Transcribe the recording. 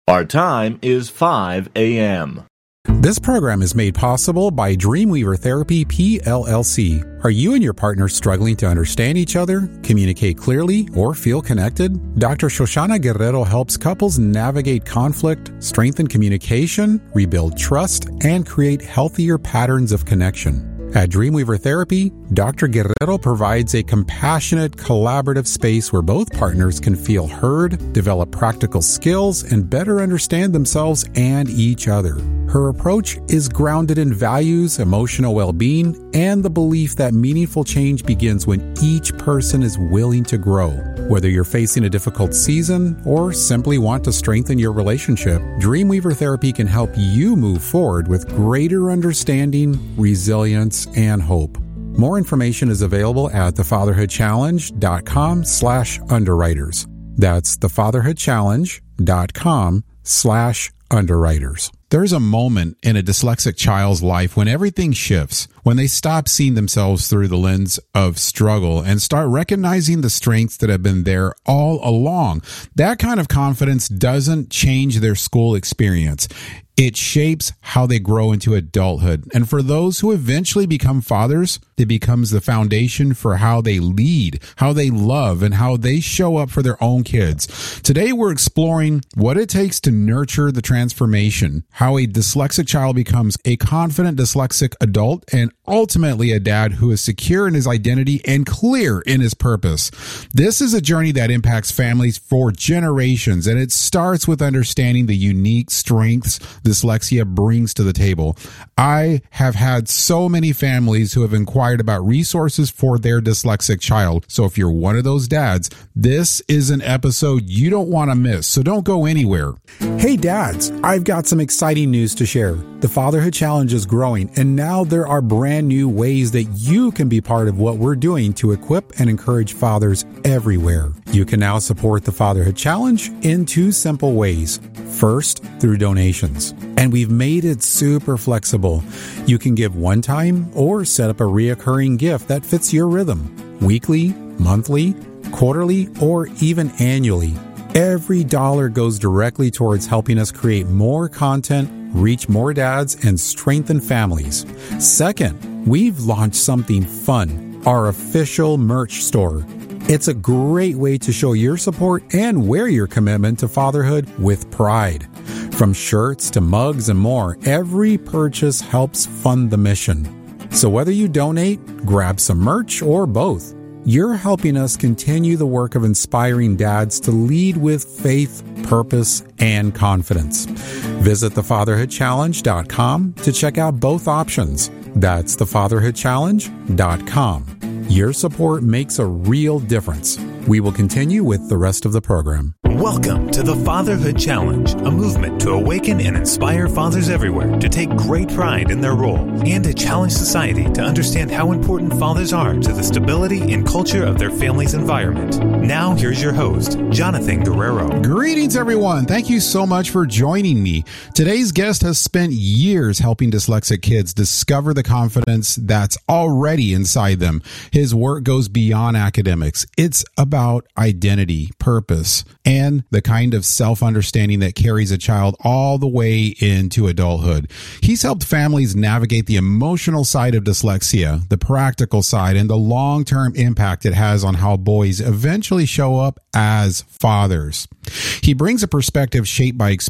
Our time is 5 a.m. This program is made possible by Dreamweaver Therapy, PLLC. Are you and your partner struggling to understand each other, communicate clearly, or feel connected? Dr. Shoshana Guerrero helps couples navigate conflict, strengthen communication, rebuild trust, and create healthier patterns of connection. At Dreamweaver Therapy, Dr. Guerrero provides a compassionate, collaborative space where both partners can feel heard, develop practical skills, and better understand themselves and each other. Her approach is grounded in values, emotional well-being, and the belief that meaningful change begins when each person is willing to grow. Whether you're facing a difficult season or simply want to strengthen your relationship, Dreamweaver Therapy can help you move forward with greater understanding, resilience, and hope. More information is available at thefatherhoodchallenge.com/underwriters. That's thefatherhoodchallenge.com/underwriters. There's a moment in a dyslexic child's life when everything shifts, when they stop seeing themselves through the lens of struggle and start recognizing the strengths that have been there all along. That kind of confidence doesn't change their school experience. It shapes how they grow into adulthood. And for those who eventually become fathers, it becomes the foundation for how they lead, how they love, and how they show up for their own kids. Today, we're exploring what it takes to nurture the transformation, how a dyslexic child becomes a confident dyslexic adult, and ultimately a dad who is secure in his identity and clear in his purpose. This is a journey that impacts families for generations, and it starts with understanding the unique strengths dyslexia brings to the table. I have had so many families who have inquired about resources for their dyslexic child. So if you're one of those dads, this is an episode you don't want to miss. So don't go anywhere. Hey dads, I've got some exciting news to share. The Fatherhood Challenge is growing, and now there are brand new ways that you can be part of what we're doing to equip and encourage fathers everywhere. You can now support the Fatherhood Challenge in two simple ways. First, through donations. And we've made it super flexible. You can give one time or set up a reoccurring gift that fits your rhythm. Weekly, monthly, quarterly, or even annually. Every dollar goes directly towards helping us create more content, reach more dads, and strengthen families. Second, we've launched something fun, our official merch store. It's a great way to show your support and wear your commitment to fatherhood with pride. From shirts to mugs and more, every purchase helps fund the mission. So whether you donate, grab some merch, or both, you're helping us continue the work of inspiring dads to lead with faith, purpose, and confidence. Visit thefatherhoodchallenge.com to check out both options. That's thefatherhoodchallenge.com. Your support makes a real difference. We will continue with the rest of the program. Welcome to the Fatherhood Challenge, a movement to awaken and inspire fathers everywhere to take great pride in their role and to challenge society to understand how important fathers are to the stability and culture of their family's environment. Now, here's your host, Jonathan Guerrero. Greetings, everyone. Thank you so much for joining me. Today's guest has spent years helping dyslexic kids discover the confidence that's already inside them. His work goes beyond academics. It's about identity, purpose, and the kind of self-understanding that carries a child all the way into adulthood. He's helped families navigate the emotional side of dyslexia, the practical side, and the long-term impact it has on how boys eventually show up as fathers. He brings a perspective shaped by experience